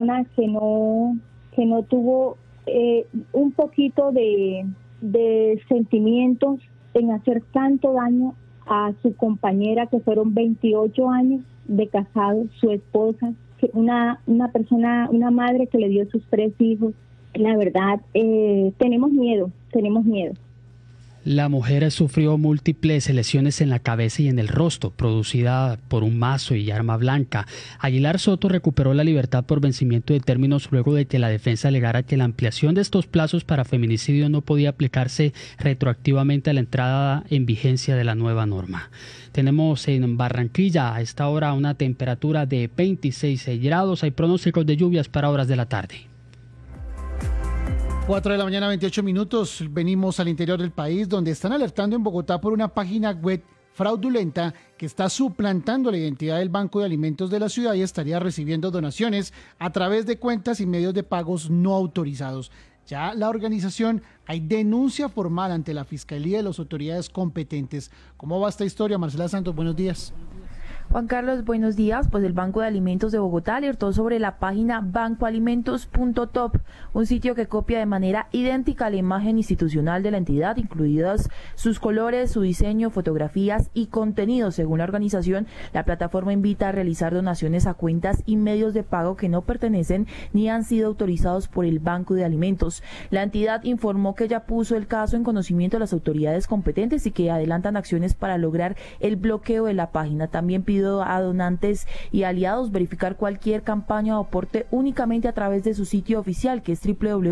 persona que no tuvo un poquito de sentimientos en hacer tanto daño a su compañera, que fueron 28 años de casado, su esposa, una persona, una madre que le dio sus 3 hijos. La verdad, tenemos miedo. La mujer sufrió múltiples lesiones en la cabeza y en el rostro, producida por un mazo y arma blanca. Aguilar Soto recuperó la libertad por vencimiento de términos luego de que la defensa alegara que la ampliación de estos plazos para feminicidio no podía aplicarse retroactivamente a la entrada en vigencia de la nueva norma. Tenemos en Barranquilla a esta hora una temperatura de 26 grados. Hay pronósticos de lluvias para horas de la tarde. 4 de la mañana, 28 minutos. Venimos al interior del país, donde están alertando en Bogotá por una página web fraudulenta que está suplantando la identidad del Banco de Alimentos de la ciudad y estaría recibiendo donaciones a través de cuentas y medios de pagos no autorizados. Ya la organización hay denuncia formal ante la Fiscalía y las autoridades competentes. ¿Cómo va esta historia? Marcela Santos, buenos días. Juan Carlos, buenos días. Pues el Banco de Alimentos de Bogotá alertó sobre la página bancoalimentos.top, un sitio que copia de manera idéntica a la imagen institucional de la entidad, incluidas sus colores, su diseño, fotografías y contenidos. Según la organización, la plataforma invita a realizar donaciones a cuentas y medios de pago que no pertenecen ni han sido autorizados por el Banco de Alimentos. La entidad informó que ya puso el caso en conocimiento de las autoridades competentes y que adelantan acciones para lograr el bloqueo de la página. También pidió a donantes y aliados verificar cualquier campaña o aporte únicamente a través de su sitio oficial, que es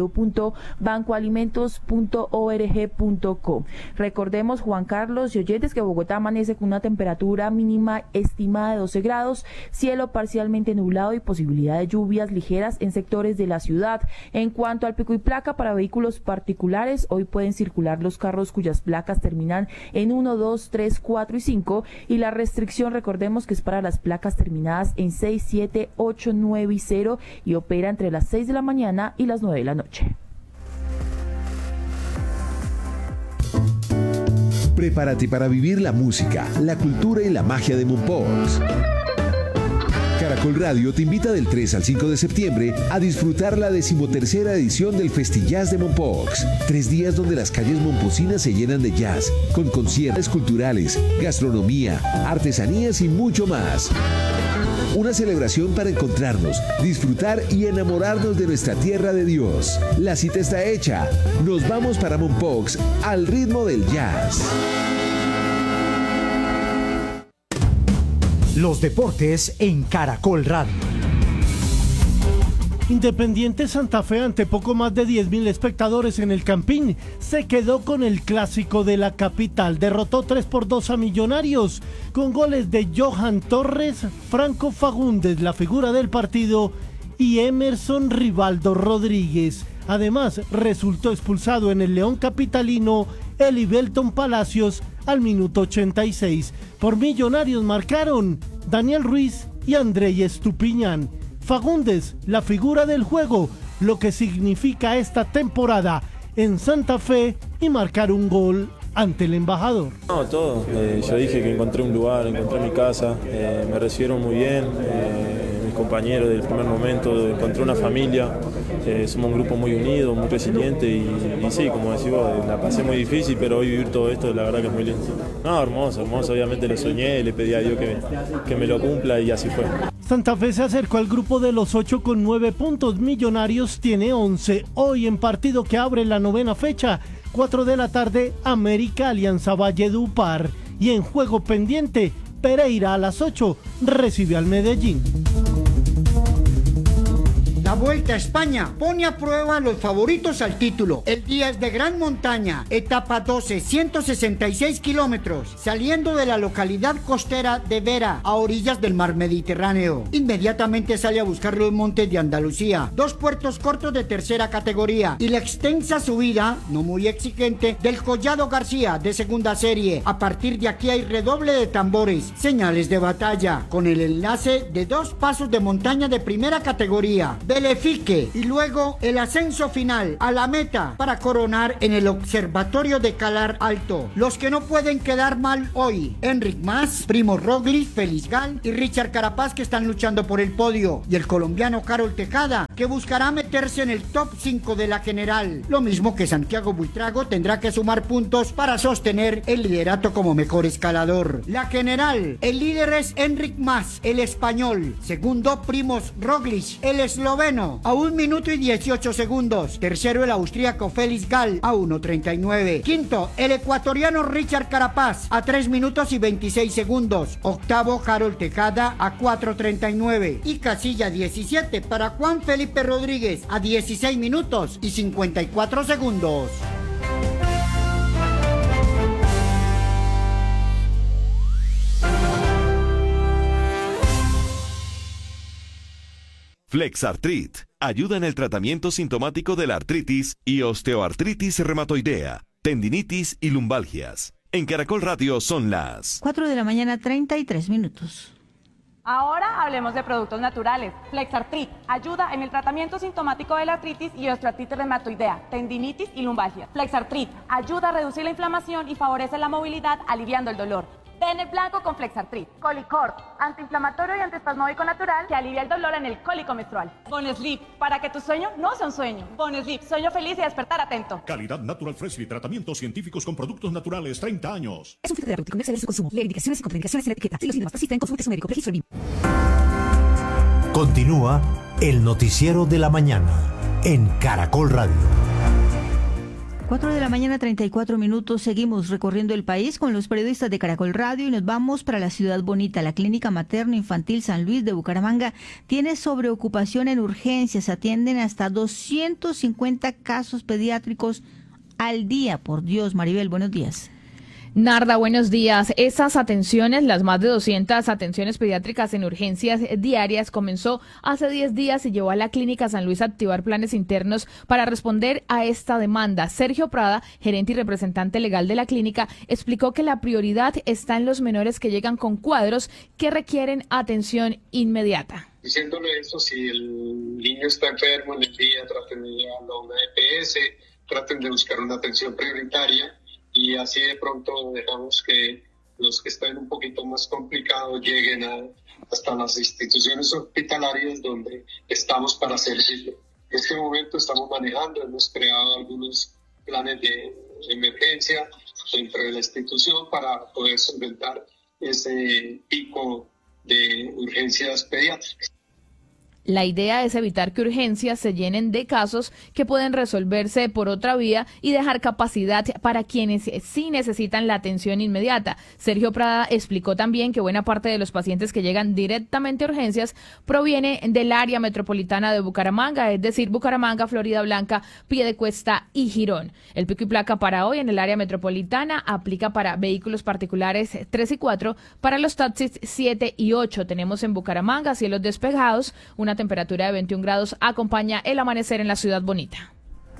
www.bancoalimentos.org.co. Recordemos, Juan Carlos y oyentes, que Bogotá amanece con una temperatura mínima estimada de 12 grados, cielo parcialmente nublado y posibilidad de lluvias ligeras en sectores de la ciudad. En cuanto al pico y placa para vehículos particulares, hoy pueden circular los carros cuyas placas terminan en 1, 2, 3, 4 y 5, y la restricción, recordemos, que es para las placas terminadas en 6, 7, 8, 9 y 0 y opera entre las 6 de la mañana y las 9 de la noche. Prepárate para vivir la música, la cultura y la magia de Mompox. Caracol Radio te invita del 3 al 5 de septiembre a disfrutar la 13ª edición del Festillas de Mompox. 3 días donde las calles momposinas se llenan de jazz, con conciertos culturales, gastronomía, artesanías y mucho más. Una celebración para encontrarnos, disfrutar y enamorarnos de nuestra tierra de Dios. La cita está hecha. Nos vamos para Mompox al ritmo del jazz. Los deportes en Caracol Radio. Independiente Santa Fe, ante poco más de 10.000 espectadores en el Campín, se quedó con el clásico de la capital. Derrotó 3-2 a Millonarios, con goles de Johan Torres, Franco Fagundes, la figura del partido, y Emerson Rivaldo Rodríguez. Además, resultó expulsado en el León capitalino Elibelton Palacios al minuto 86. Por Millonarios marcaron Daniel Ruiz y Andrei Estupiñán. Fagundes, la figura del juego, lo que significa esta temporada en Santa Fe, y marcar un gol ante el embajador. No, todo. Yo dije que encontré un lugar, encontré mi casa, me recibieron muy bien, mis compañeros del primer momento, encontré una familia, somos un grupo muy unido, muy resiliente y sí, como decís vos, la pasé muy difícil, pero hoy vivir todo esto la verdad que es muy lindo. No, hermoso, obviamente lo soñé, le pedí a Dios que me lo cumpla y así fue. Santa Fe se acercó al grupo de los 8 con 9 puntos, Millonarios tiene 11. Hoy en partido que abre la 9ª fecha, 4 de la tarde, América Alianza Valledupar, y en juego pendiente, Pereira a las 8 recibe al Medellín. La Vuelta a España pone a prueba a los favoritos al título. El día es de gran montaña, etapa 12, 166 kilómetros, saliendo de la localidad costera de Vera, a orillas del mar Mediterráneo. Inmediatamente sale a buscar los montes de Andalucía, 2 puertos cortos de tercera categoría y la extensa subida, no muy exigente, del Collado García de segunda serie. A partir de aquí hay redoble de tambores, señales de batalla, con el enlace de 2 pasos de montaña de primera categoría, Belefique, y luego el ascenso final a la meta para coronar en el observatorio de Calar Alto. Los que no pueden quedar mal hoy: Enric Mas, Primo Roglic, Félix Gal y Richard Carapaz, que están luchando por el podio, y el colombiano Carol Tejada, que buscará meterse en el top 5 de la general. Lo mismo que Santiago Buitrago tendrá que sumar puntos para sostener el liderato como mejor escalador. La general, el líder es Enric Mas, el español. Segundo, Primoz Roglic, el esloveno, a 1 minuto y 18 segundos. Tercero, el austríaco Felix Gall, a 1:39. Quinto, el ecuatoriano Richard Carapaz, a 3 minutos y 26 segundos. Octavo, Harold Tejada, a 4:39. Y casilla 17 para Juan Felipe Rodríguez, a 16 minutos y 54 segundos. Flexartrit ayuda en el tratamiento sintomático de la artritis y osteoartritis reumatoidea, tendinitis y lumbalgias. En Caracol Radio son las 4 de la mañana, 33 minutos. Ahora hablemos de productos naturales. Flexartrit ayuda en el tratamiento sintomático de la artritis y osteoartritis reumatoidea, tendinitis y lumbalgia. Flexartrit ayuda a reducir la inflamación y favorece la movilidad, aliviando el dolor. Den el blanco con Flexartrit. Colicort, antiinflamatorio y antiespasmódico natural que alivia el dolor en el cólico menstrual. Bonesleep, para que tu sueño no sea un sueño. Bonesleep, sueño feliz y despertar atento. Calidad Natural Freshly, tratamientos científicos con productos naturales, 30 años. Es un fitoterapéutico, no exceder su consumo. Lee indicaciones y contraindicaciones en la etiqueta. Si los síntomas persisten, consulte a su médico. Registro BIM. Continúa el noticiero de la mañana en Caracol Radio. 4 de la mañana, 34 minutos. Seguimos recorriendo el país con los periodistas de Caracol Radio y nos vamos para la ciudad bonita. La Clínica Materno-Infantil San Luis de Bucaramanga tiene sobreocupación en urgencias. Atienden hasta 250 casos pediátricos al día. Por Dios, Maribel, buenos días. Narda, buenos días. Esas atenciones, las más de 200 atenciones pediátricas en urgencias diarias, comenzó hace 10 días y llevó a la Clínica San Luis a activar planes internos para responder a esta demanda. Sergio Prada, gerente y representante legal de la clínica, explicó que la prioridad está en los menores que llegan con cuadros que requieren atención inmediata. Diciéndole eso, si el niño está enfermo en el día, traten de llevarlo a una EPS, traten de buscar una atención prioritaria. Y así de pronto dejamos que los que estén un poquito más complicados lleguen hasta las instituciones hospitalarias donde estamos para servirlo. En este momento estamos manejando, hemos creado algunos planes de emergencia dentro de la institución para poder solventar ese pico de urgencias pediátricas. La idea es evitar que urgencias se llenen de casos que pueden resolverse por otra vía y dejar capacidad para quienes sí necesitan la atención inmediata. Sergio Prada explicó también que buena parte de los pacientes que llegan directamente a urgencias proviene del área metropolitana de Bucaramanga, es decir, Bucaramanga, Florida Blanca, Piedecuesta y Girón. El pico y placa para hoy en el área metropolitana aplica para vehículos particulares 3 y 4, para los taxis 7 y 8. Tenemos en Bucaramanga cielos despejados, una temperatura de 21 grados acompaña el amanecer en la ciudad bonita.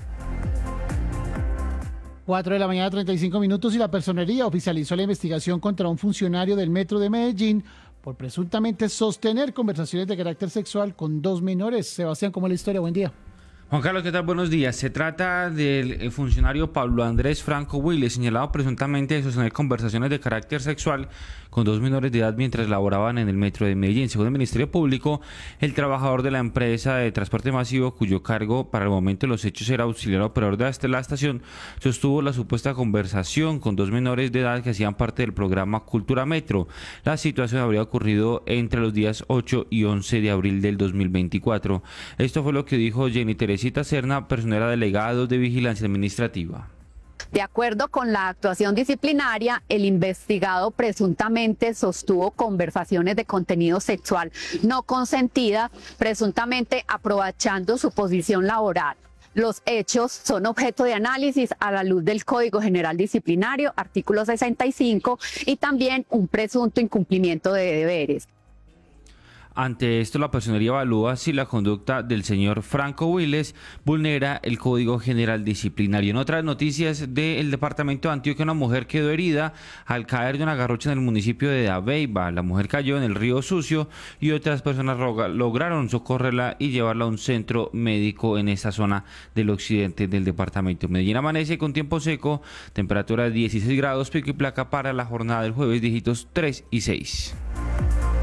4 de la mañana, 35 minutos, y la Personería oficializó la investigación contra un funcionario del Metro de Medellín por presuntamente sostener conversaciones de carácter sexual con 2 menores. Sebastián, ¿cómo es la historia? Buen día. Juan Carlos, ¿qué tal? Buenos días. Se trata del funcionario Pablo Andrés Franco Willes, señalado presuntamente de sostener conversaciones de carácter sexual con 2 menores de edad mientras laboraban en el metro de Medellín. Según el Ministerio Público, el trabajador de la empresa de transporte masivo, cuyo cargo para el momento de los hechos era auxiliar operador de la estación, sostuvo la supuesta conversación con 2 menores de edad que hacían parte del programa Cultura Metro. La situación habría ocurrido entre los días 8 y 11 de abril del 2024. Esto fue lo que dijo Jenny Teresita Serna, personera delegada de Vigilancia Administrativa. De acuerdo con la actuación disciplinaria, el investigado presuntamente sostuvo conversaciones de contenido sexual no consentida, presuntamente aprovechando su posición laboral. Los hechos son objeto de análisis a la luz del Código General Disciplinario, artículo 65, y también un presunto incumplimiento de deberes. Ante esto, la Personería evalúa si la conducta del señor Franco Willes vulnera el Código General Disciplinario. En otras noticias del departamento de Antioquia, una mujer quedó herida al caer de una garrocha en el municipio de Dabeiba. La mujer cayó en el río Sucio y otras personas lograron socorrerla y llevarla a un centro médico en esta zona del occidente del departamento. Medellín amanece con tiempo seco, temperatura de 16 grados, pico y placa para la jornada del jueves, dígitos 3 y 6.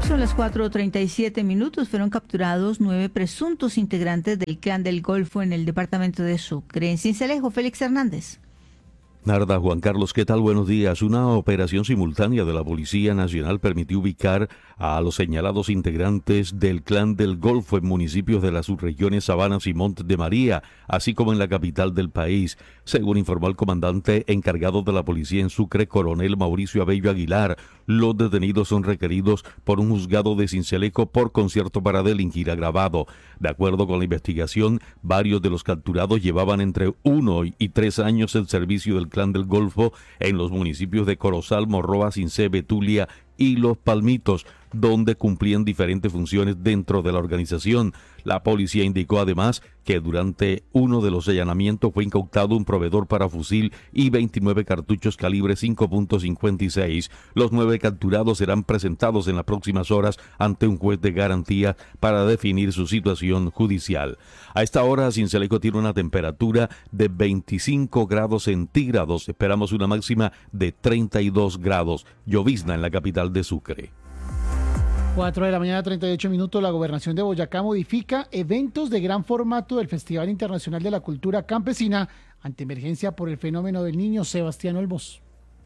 Son las 4:37 minutos. Fueron capturados 9 presuntos integrantes del Clan del Golfo en el departamento de Sucre. En Sincelejo, Félix Hernández. Narda, Juan Carlos, ¿qué tal? Buenos días. Una operación simultánea de la Policía Nacional permitió ubicar a los señalados integrantes del Clan del Golfo en municipios de las subregiones Sabanas y Monte de María, así como en la capital del país. Según informó el comandante encargado de la policía en Sucre, coronel Mauricio Abello Aguilar, los detenidos son requeridos por un juzgado de Sincelejo por concierto para delinquir agravado. De acuerdo con la investigación, varios de los capturados llevaban entre 1 y 3 años el servicio del Clan del Golfo en los municipios de Corozal, Morroa, Cincé, Betulia y Los Palmitos, donde cumplían diferentes funciones dentro de la organización. La policía indicó además que durante uno de los allanamientos fue incautado un proveedor para fusil y 29 cartuchos calibre 5.56. Los 9 capturados serán presentados en las próximas horas ante un juez de garantía para definir su situación judicial. A esta hora, Sincelejo tiene una temperatura de 25 grados centígrados. Esperamos una máxima de 32 grados. Llovizna en la capital de Sucre. 4 de la mañana, 38 minutos. La Gobernación de Boyacá modifica eventos de gran formato del Festival Internacional de la Cultura Campesina ante emergencia por el fenómeno del Niño. Sebastián Olmos.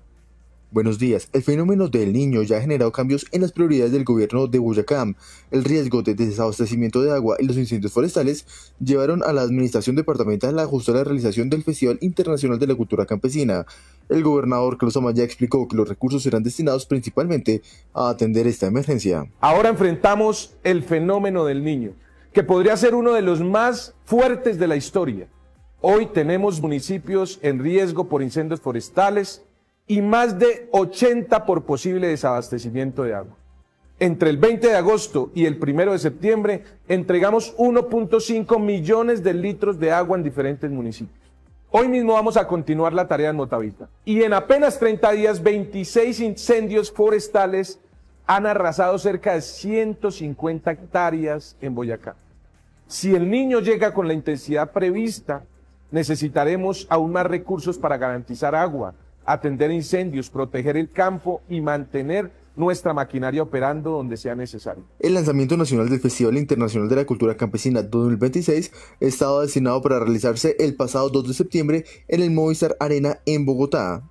Buenos días. El fenómeno del Niño ya ha generado cambios en las prioridades del gobierno de Boyacá. El riesgo de desabastecimiento de agua y los incendios forestales llevaron a la administración departamental a ajustar la realización del Festival Internacional de la Cultura Campesina. El gobernador Carlos Amaya explicó que los recursos serán destinados principalmente a atender esta emergencia. Ahora enfrentamos el fenómeno del Niño, que podría ser uno de los más fuertes de la historia. Hoy tenemos municipios en riesgo por incendios forestales y más de 80 por posible desabastecimiento de agua. Entre el 20 de agosto y el 1 de septiembre entregamos 1.5 millones de litros de agua en diferentes municipios. Hoy mismo vamos a continuar la tarea en Motavita. Y en apenas 30 días, 26 incendios forestales han arrasado cerca de 150 hectáreas en Boyacá. Si el Niño llega con la intensidad prevista, necesitaremos aún más recursos para garantizar agua, atender incendios, proteger el campo y mantener nuestra maquinaria operando donde sea necesario. El lanzamiento nacional del Festival Internacional de la Cultura Campesina 2026 estaba destinado para realizarse el pasado 2 de septiembre en el Movistar Arena en Bogotá.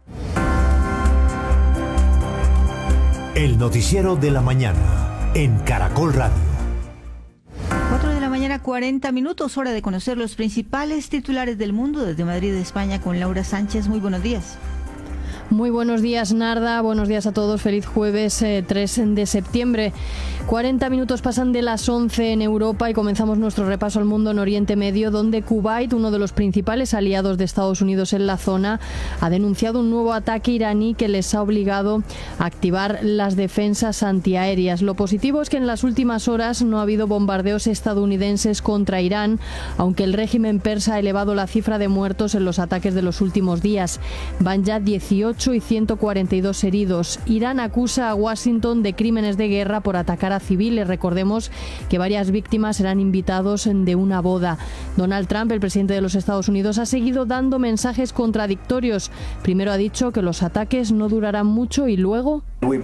El noticiero de la mañana en Caracol Radio. 4 de la mañana, 40 minutos, hora de conocer los principales titulares del mundo desde Madrid, España, con Laura Sánchez. Muy buenos días. Muy buenos días, Narda. Buenos días a todos. Feliz jueves 3 de septiembre. 40 minutos pasan de las 11 en Europa y comenzamos nuestro repaso al mundo en Oriente Medio, donde Kuwait, uno de los principales aliados de Estados Unidos en la zona, ha denunciado un nuevo ataque iraní que les ha obligado a activar las defensas antiaéreas. Lo positivo es que en las últimas horas no ha habido bombardeos estadounidenses contra Irán, aunque el régimen persa ha elevado la cifra de muertos en los ataques de los últimos días. Van ya 18 y 142 heridos. Irán acusa a Washington de crímenes de guerra por atacar a civiles. Recordemos que varias víctimas eran invitados de una boda. Donald Trump, el presidente de los Estados Unidos, ha seguido dando mensajes contradictorios. Primero ha dicho que los ataques no durarán mucho y luego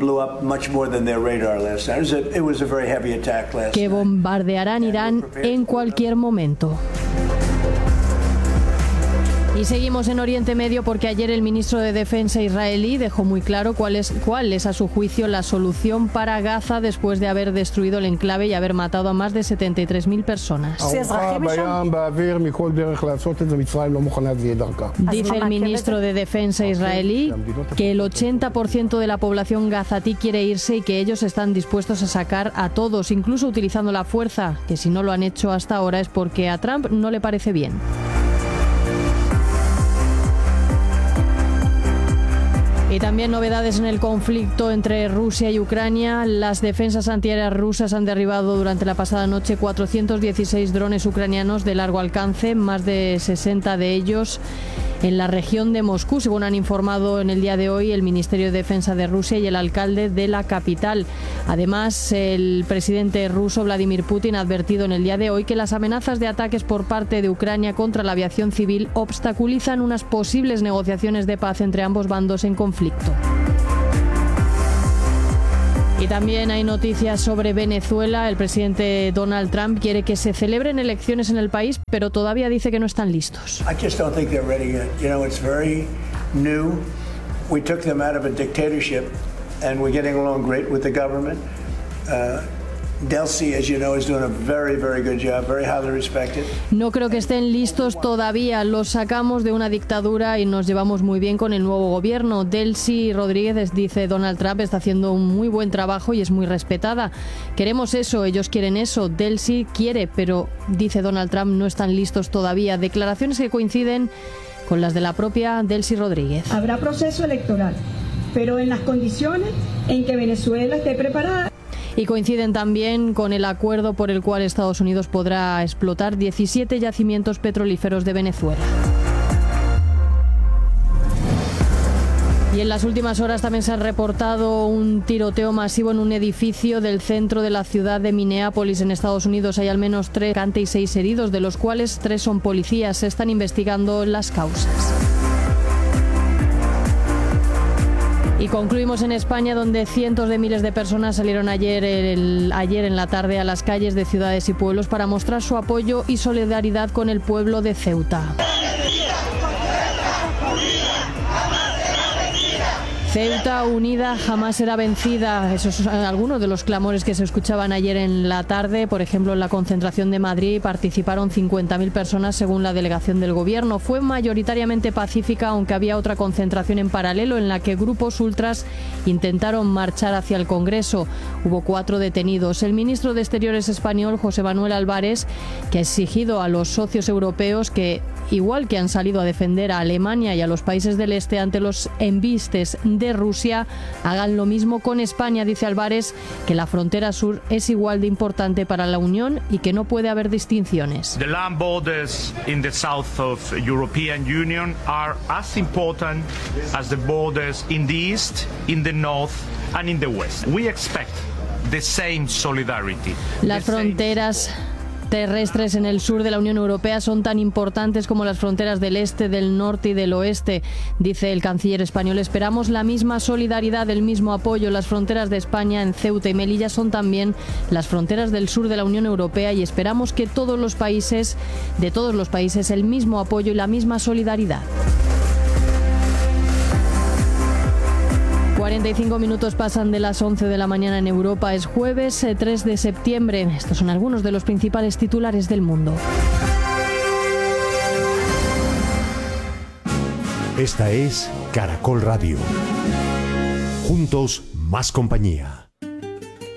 que bombardearán Irán en cualquier momento. Y seguimos en Oriente Medio porque ayer el ministro de Defensa israelí dejó muy claro cuál es a su juicio la solución para Gaza después de haber destruido el enclave y haber matado a más de 73.000 personas. Dice el ministro de Defensa israelí que el 80% de la población gazatí quiere irse y que ellos están dispuestos a sacar a todos, incluso utilizando la fuerza, que si no lo han hecho hasta ahora es porque a Trump no le parece bien. Y también novedades en el conflicto entre Rusia y Ucrania. Las defensas antiaéreas rusas han derribado durante la pasada noche 416 drones ucranianos de largo alcance, más de 60 de ellos en la región de Moscú, según han informado en el día de hoy el Ministerio de Defensa de Rusia y el alcalde de la capital. Además, el presidente ruso Vladimir Putin ha advertido en el día de hoy que las amenazas de ataques por parte de Ucrania contra la aviación civil obstaculizan unas posibles negociaciones de paz entre ambos bandos en conflicto. Y también hay noticias sobre Venezuela. El presidente Donald Trump quiere que se celebren elecciones en el país, pero todavía dice que no están listos. I just don't think they're ready yet. You know, it's very new. We took them out of a dictatorship and we're getting along great with the government. Delcy, as you know, is doing a very, very good job, very highly respected. No creo que estén listos todavía. Los sacamos de una dictadura y nos llevamos muy bien con el nuevo gobierno. Delcy Rodríguez, dice Donald Trump, está haciendo un muy buen trabajo y es muy respetada. Queremos eso, ellos quieren eso. Delcy quiere, pero, dice Donald Trump, no están listos todavía. Declaraciones que coinciden con las de la propia Delcy Rodríguez. Habrá proceso electoral, pero en las condiciones en que Venezuela esté preparada. Y coinciden también con el acuerdo por el cual Estados Unidos podrá explotar 17 yacimientos petrolíferos de Venezuela. Y en las últimas horas también se ha reportado un tiroteo masivo en un edificio del centro de la ciudad de Minneapolis, en Estados Unidos. Hay al menos 3 y 6 heridos, de los cuales 3 son policías. Se están investigando las causas. Y concluimos en España, donde cientos de miles de personas salieron ayer en la tarde a las calles de ciudades y pueblos para mostrar su apoyo y solidaridad con el pueblo de Ceuta. Ceuta unida jamás será vencida. Esos son algunos de los clamores que se escuchaban ayer en la tarde. Por ejemplo, en la concentración de Madrid participaron 50.000 personas según la delegación del gobierno. Fue mayoritariamente pacífica, aunque había otra concentración en paralelo en la que grupos ultras intentaron marchar hacia el Congreso. Hubo 4 detenidos. El ministro de Exteriores español, José Manuel Álvarez, que ha exigido a los socios europeos que, igual que han salido a defender a Alemania y a los países del este ante los embistes de Rusia, hagan lo mismo con España. Dice Álvarez que la frontera sur es igual de importante para la Unión y que no puede haber distinciones. The land borders in the south of European Union are as important as the borders in the east, in the north and in the west. We expect the same solidarity. Las fronteras terrestres en el sur de la Unión Europea son tan importantes como las fronteras del este, del norte y del oeste, dice el canciller español. Esperamos la misma solidaridad, el mismo apoyo. Las fronteras de España en Ceuta y Melilla son también las fronteras del sur de la Unión Europea y esperamos que de todos los países, el mismo apoyo y la misma solidaridad. 45 minutos pasan de las 11 de la mañana en Europa. Es jueves 3 de septiembre. Estos son algunos de los principales titulares del mundo. Esta es Caracol Radio. Juntos, más compañía.